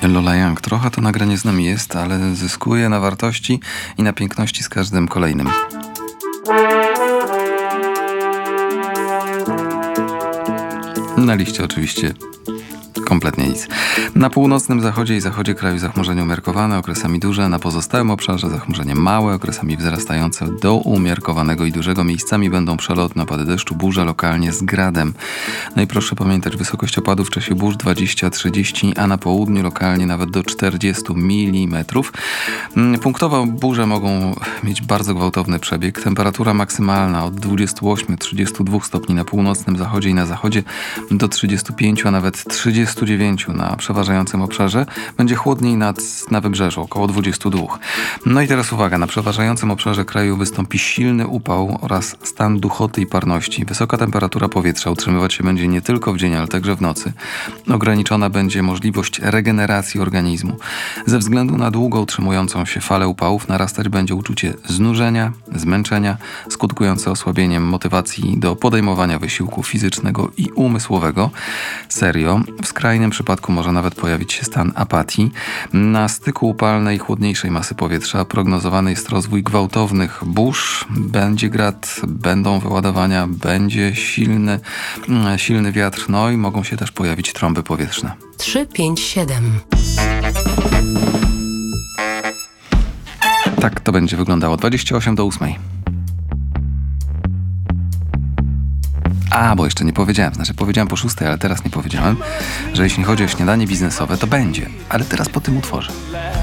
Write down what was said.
Lola Young. Trochę to nagranie z nami jest, ale zyskuje na wartości i na piękności z każdym kolejnym. Na liście oczywiście kompletnie nic. Na północnym zachodzie i zachodzie kraju zachmurzenie umiarkowane, okresami duże, na pozostałym obszarze zachmurzenie małe, okresami wzrastające do umiarkowanego i dużego. Miejscami będą przelotne opady deszczu, burze lokalnie z gradem. No i proszę pamiętać, wysokość opadów w czasie burz 20-30, a na południu lokalnie nawet do 40 mm. Punktowo burze mogą mieć bardzo gwałtowny przebieg. Temperatura maksymalna od 28-32 stopni na północnym zachodzie i na zachodzie do 35, a nawet 39 na przeważającym obszarze. Będzie chłodniej na wybrzeżu, około 22. No i teraz uwaga, na przeważającym obszarze kraju wystąpi silny upał oraz stan duchoty i parności. Wysoka temperatura powietrza utrzymywać się będzie nie tylko w dzień, ale także w nocy. Ograniczona będzie możliwość regeneracji organizmu. Ze względu na długo utrzymującą się falę upałów narastać będzie uczucie znużenia, zmęczenia, skutkujące osłabieniem motywacji do podejmowania wysiłku fizycznego i umysłowego. Serio, w skrajnym przypadku może nawet pojawić się stan apatii. Na styku upalnej, chłodniejszej masy powietrza prognozowany jest rozwój gwałtownych burz. Będzie grad, będą wyładowania, będzie silny wiatr, no i mogą się też pojawić trąby powietrzne. 3, 5, 7. Tak to będzie wyglądało. 28 do 8. Bo jeszcze nie powiedziałem, powiedziałem po 6, ale teraz nie powiedziałem, że jeśli chodzi o śniadanie biznesowe, to będzie, ale teraz po tym utworze.